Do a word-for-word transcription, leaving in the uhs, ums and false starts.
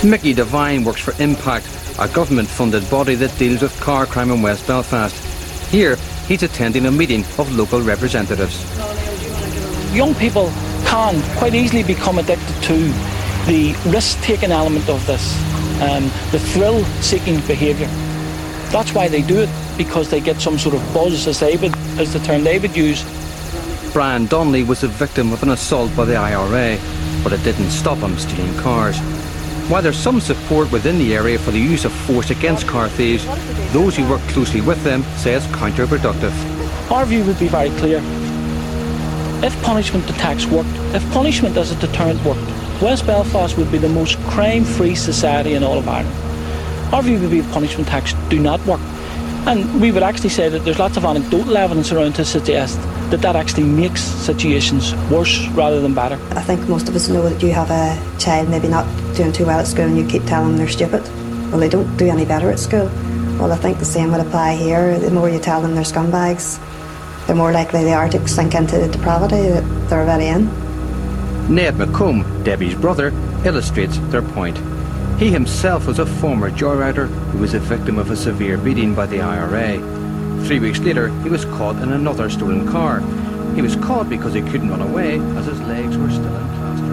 Mickey Devine works for Impact, a government-funded body that deals with car crime in West Belfast. Here, he's attending a meeting of local representatives. Young people can quite easily become addicted to the risk-taking element of this, um, the thrill-seeking behaviour. That's why they do it, because they get some sort of buzz, as they would, as the term they would use. Brian Donnelly was the victim of an assault by the I R A, but it didn't stop him stealing cars. While there's some support within the area for the use of force against car thieves, those who work closely with them say it's counterproductive. Our view would be very clear. If punishment to tax worked, if punishment as a deterrent worked, West Belfast would be the most crime-free society in all of Ireland. Our view would be if punishment tax do not work. And we would actually say that there's lots of anecdotal evidence around to suggest that that actually makes situations worse rather than better. I think most of us know that you have a child maybe not doing too well at school and you keep telling them they're stupid. Well, they don't do any better at school. Well, I think the same would apply here. The more you tell them they're scumbags, the more likely they are to sink into the depravity that they're already in. Ned McComb, Debbie's brother, illustrates their point. He himself was a former joyrider who was a victim of a severe beating by the I R A. Three weeks later, he was caught in another stolen car. He was caught because he couldn't run away, as his legs were still in plaster.